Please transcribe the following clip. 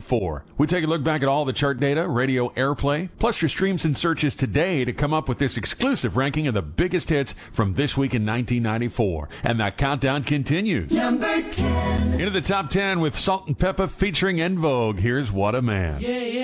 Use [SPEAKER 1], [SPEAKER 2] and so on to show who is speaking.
[SPEAKER 1] 1994. We take a look back at all the chart data, radio airplay, plus your streams and searches today to come up with this exclusive ranking of the biggest hits from this week in 1994. And that countdown continues.
[SPEAKER 2] Number 10.
[SPEAKER 1] Into the top 10 with Salt and Peppa featuring En Vogue. Here's What a Man.
[SPEAKER 2] Yeah, yeah.